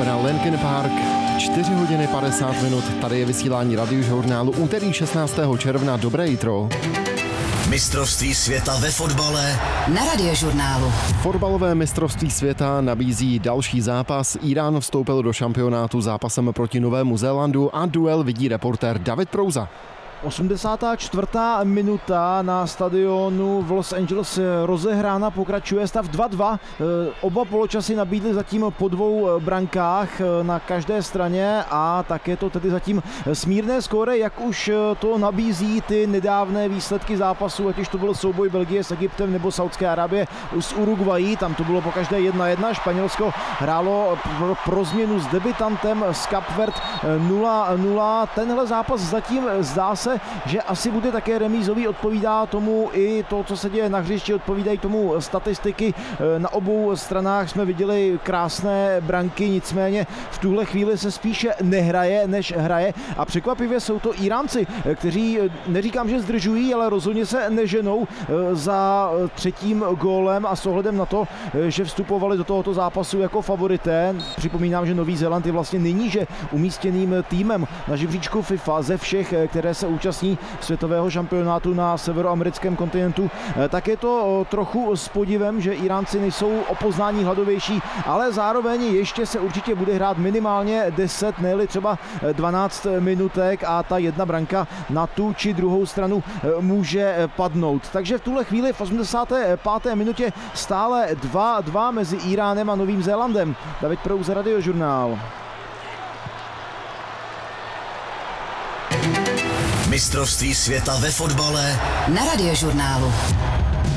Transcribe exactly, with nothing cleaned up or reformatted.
Opera Linkin Park. čtyři hodiny padesát minut, tady je vysílání Radiožurnálu úterý šestnáctého června. Dobré jitro. Mistrovství světa ve fotbale na Radiožurnálu. Fotbalové mistrovství světa nabízí další zápas. Irán vstoupil do šampionátu zápasem proti Novému Zélandu a duel vidí reportér David Prouza. osmdesátá čtvrtá minuta na stadionu v Los Angeles rozehrána, pokračuje stav dva dva. Oba poločasy nabídly zatím po dvou brankách na každé straně a také to tedy zatím smírné skóre, jak už to nabízí ty nedávné výsledky zápasu, ať už to byl souboj Belgie s Egyptem nebo Saudské Arábie s Uruguayí, tam to bylo po každé jedna jedna. Španělsko hrálo pro, pro změnu s debutantem z Cape Verde nula nula. Tenhle zápas zatím zdá se, že asi bude také remízový, odpovídá tomu i to, co se děje na hřišti, odpovídají tomu statistiky. Na obou stranách jsme viděli krásné branky, nicméně v tuhle chvíli se spíše nehraje, než hraje a překvapivě jsou to Iránci, kteří, neříkám, že zdržují, ale rozhodně se neženou za třetím gólem a s ohledem na to, že vstupovali do tohoto zápasu jako favorité. Připomínám, že Nový Zéland je vlastně nejníže umístěným týmem na žebříčku FIFA ze všech, které se účastní světového šampionátu na severoamerickém kontinentu. Tak je to trochu s podivem, že Iránci nejsou o poznání hladovější, ale zároveň ještě se určitě bude hrát minimálně deset, ne-li třeba dvanáct minutek a ta jedna branka na tu či druhou stranu může padnout. Takže v tuhle chvíli v osmdesáté páté minutě stále dva dva mezi Iránem a Novým Zélandem. David Prouza, Radiožurnál. Mistrovství světa ve fotbale na Radiožurnálu.